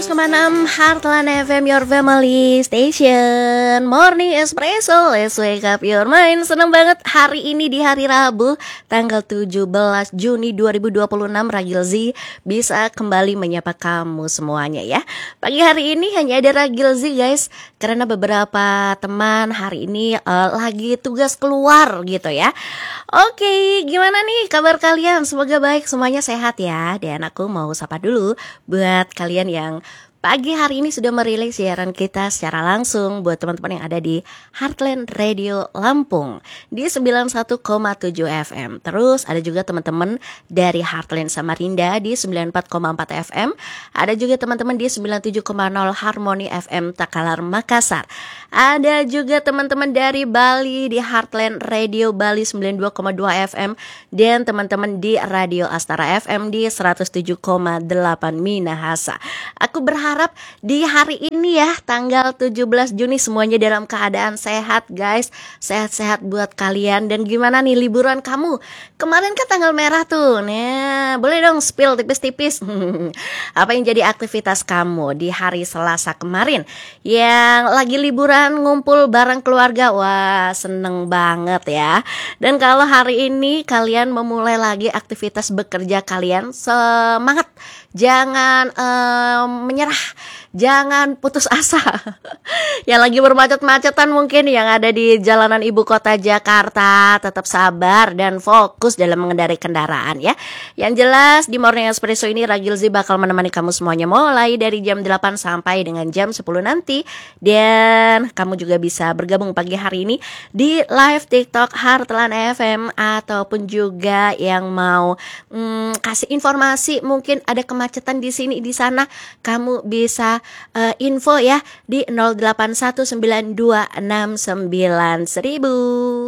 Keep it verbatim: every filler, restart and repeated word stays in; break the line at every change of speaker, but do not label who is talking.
seratus koma enam Heartland F M, your family station. Morning Espresso, let's wake up your mind. Senang banget hari ini di hari Rabu tanggal tujuh belas Juni dua ribu dua puluh enam, Ragil Z bisa kembali menyapa kamu semuanya ya. Pagi hari ini hanya ada Ragil Z guys, karena beberapa teman hari ini uh, lagi tugas keluar gitu ya. Oke, gimana nih kabar kalian? Semoga baik, semuanya sehat ya. Dan aku mau sapa dulu buat kalian yang pagi hari ini sudah merilis siaran kita secara langsung. Buat teman-teman yang ada di Heartland Radio Lampung di sembilan puluh satu koma tujuh F M. Terus ada juga teman-teman dari Heartland Samarinda di sembilan puluh empat koma empat F M. Ada juga teman-teman di sembilan puluh tujuh koma nol Harmony F M Takalar Makassar. Ada juga teman-teman dari Bali di Heartland Radio Bali sembilan puluh dua koma dua F M. Dan teman-teman di Radio Astara F M di seratus tujuh koma delapan Minahasa. Aku berharap Harap di hari ini ya tanggal tujuh belas Juni semuanya dalam keadaan sehat guys. Sehat-sehat buat kalian. Dan gimana nih liburan kamu? Kemarin kan tanggal merah tuh. Nah, boleh dong spill tipis-tipis. Apa yang jadi aktivitas kamu di hari Selasa kemarin? Yang lagi liburan ngumpul bareng keluarga. Wah, seneng banget ya. Dan kalau hari ini kalian memulai lagi aktivitas bekerja kalian, semangat. Jangan um, menyerah, jangan putus asa. Yang lagi bermacet-macetan mungkin yang ada di jalanan ibu kota Jakarta, tetap sabar dan fokus dalam mengendarai kendaraan ya. Yang jelas di Morning Espresso ini Ragil Z bakal menemani kamu semuanya mulai dari jam delapan sampai dengan jam sepuluh nanti. Dan kamu juga bisa bergabung pagi hari ini di live TikTok Heartland F M, ataupun juga yang mau hmm, kasih informasi mungkin ada kemacetan di sini di sana, kamu bisa uh, info ya di nol delapan satu sembilan dua enam sembilan seribu.